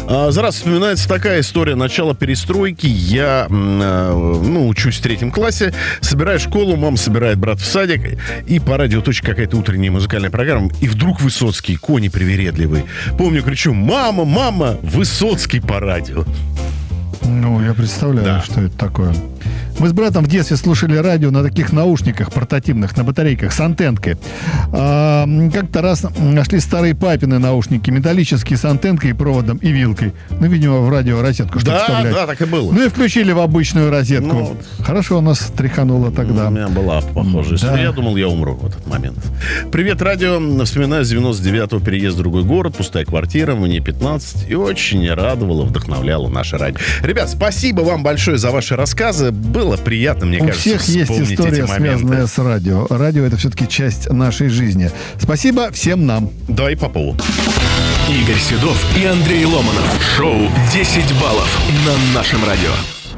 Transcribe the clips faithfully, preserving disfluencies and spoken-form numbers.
Зараз вспоминается такая история начала перестройки. Я, ну, учусь в третьем классе, собираю школу, мама собирает брат в садик, и по радио точно какая-то утренняя музыкальная программа, и вдруг Высоцкий, кони привередливый. Помню, кричу: «Мама, мама, Высоцкий по радио». Ну, я представляю, да. Что это такое. Мы с братом в детстве слушали радио на таких наушниках портативных, на батарейках с антенкой. А, как-то раз нашли старые папины наушники, металлические, с антенкой, проводом и вилкой. Ну, видимо, в радио розетку, чтобы да, вставлять. Да, так и было. Ну и включили в обычную розетку. Ну, хорошо у нас тряхануло тогда. У меня была похожая история. Да. Я думал, я умру в этот момент. Привет, радио. Вспоминаю с девяносто девятого переезд в другой город, пустая квартира, мне пятнадцать. И очень радовало, вдохновляло наше радио. Ребят, спасибо вам большое за ваши рассказы. Было приятно, мне У кажется, всех есть история, связанная с радио. Радио — это все-таки часть нашей жизни. Спасибо всем нам. Да, и Попову. Игорь Седов и Андрей Ломанов. Шоу десять баллов на нашем радио.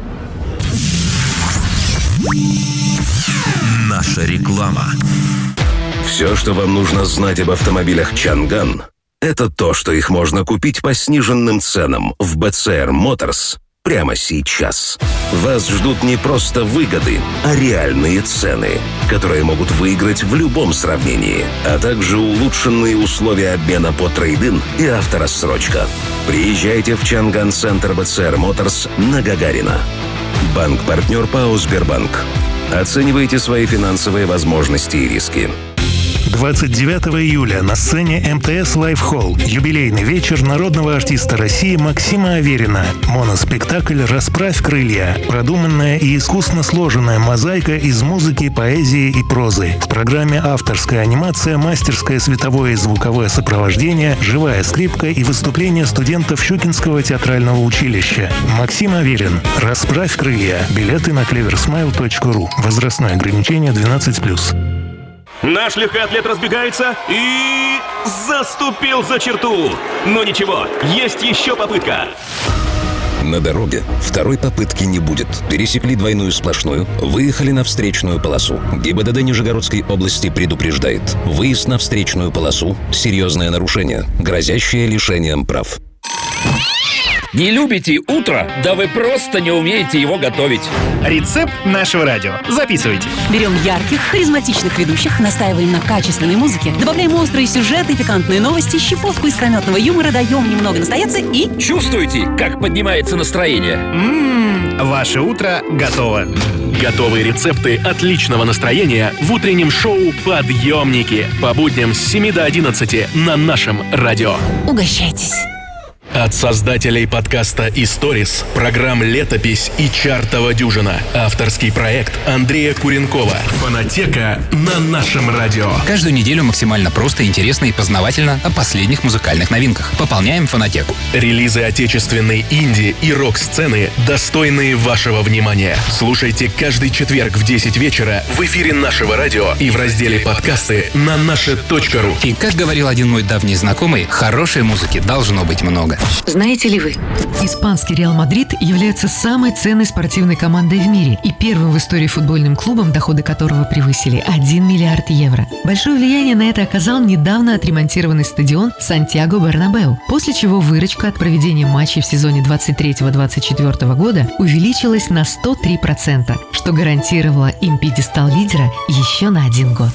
Наша реклама. Все, что вам нужно знать об автомобилях Чанган, это то, что их можно купить по сниженным ценам в би си ар Motors прямо сейчас. Вас ждут не просто выгоды, а реальные цены, которые могут выиграть в любом сравнении, а также улучшенные условия обмена по трейд-ин и авторассрочка. Приезжайте в Чанган-центр би си ар Motors на Гагарина. Банк-партнер ПАО «Сбербанк». Оценивайте свои финансовые возможности и риски. двадцать девятого июля на сцене эм тэ эс Live Hall юбилейный вечер народного артиста России Максима Аверина. Моноспектакль «Расправь крылья». Продуманная и искусно сложенная мозаика из музыки, поэзии и прозы. В программе авторская анимация, мастерское световое и звуковое сопровождение, живая скрипка и выступления студентов Щукинского театрального училища. Максим Аверин. «Расправь крылья». Билеты на клеверсмайл точка ру. Возрастное ограничение двенадцать плюс. Наш легкоатлет разбегается и заступил за черту. Но ничего, есть еще попытка. На дороге второй попытки не будет. Пересекли двойную сплошную, выехали на встречную полосу. ГИБДД Нижегородской области предупреждает: выезд на встречную полосу – серьезное нарушение, грозящее лишением прав. Не любите утро? Да вы просто не умеете его готовить. Рецепт нашего радио. Записывайте. Берем ярких, харизматичных ведущих, настаиваем на качественной музыке, добавляем острые сюжеты, пикантные новости, щепотку искрометного юмора, даем немного настояться и... Чувствуете, как поднимается настроение? Ммм, ваше утро готово. Готовые рецепты отличного настроения в утреннем шоу «Подъемники» по будням с семи до одиннадцати на нашем радио. Угощайтесь. От создателей подкаста «Историс», программ «Летопись» и «Чартова дюжина». Авторский проект Андрея Куренкова. Фонотека на нашем радио. Каждую неделю максимально просто, интересно и познавательно о последних музыкальных новинках. Пополняем фонотеку. Релизы отечественной инди и рок-сцены, достойные вашего внимания. Слушайте каждый четверг в десять вечера в эфире нашего радио и в разделе «Подкасты» на наше точка ру. И, как говорил один мой давний знакомый, хорошей музыки должно быть много. Знаете ли вы? Испанский Реал Мадрид является самой ценной спортивной командой в мире и первым в истории футбольным клубом, доходы которого превысили один миллиард евро. Большое влияние на это оказал недавно отремонтированный стадион Сантьяго Бернабеу, после чего выручка от проведения матчей в сезоне двадцать третьего двадцать четвёртого года увеличилась на сто три процента, что гарантировало им пьедестал лидера еще на один год.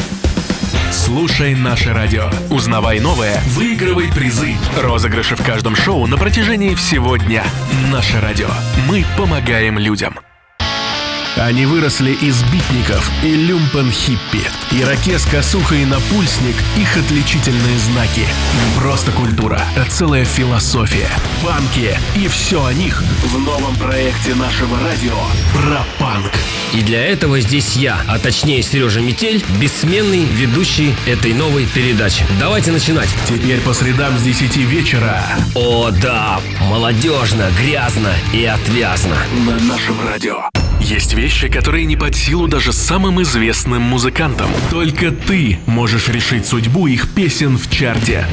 Слушай наше радио. Узнавай новое, выигрывай призы. Розыгрыши в каждом шоу на протяжении всего дня. Наше радио. Мы помогаем людям. Они выросли из битников и люмпен-хиппи. Ирокез, косуха и напульсник – их отличительные знаки. Не просто культура, а целая философия. Панки и все о них в новом проекте нашего радио про панк. И для этого здесь я, а точнее Сережа Метель, бессменный ведущий этой новой передачи. Давайте начинать. Теперь по средам с десяти вечера. О да, молодежно, грязно и отвязно. На нашем радио. Есть вещи, которые не под силу даже самым известным музыкантам. Только ты можешь решить судьбу их песен в чарте.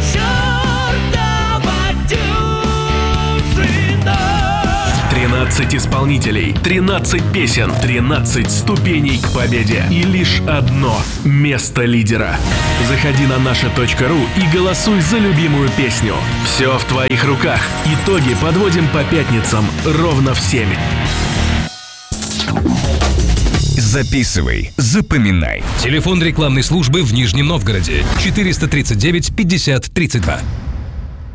тринадцать исполнителей, тринадцать песен, тринадцать ступеней к победе и лишь одно место лидера. Заходи на наша точка ру и голосуй за любимую песню. Все в твоих руках. Итоги подводим по пятницам ровно в семь. Записывай, запоминай. Телефон рекламной службы в Нижнем Новгороде четыреста тридцать девять пятьдесят тридцать два.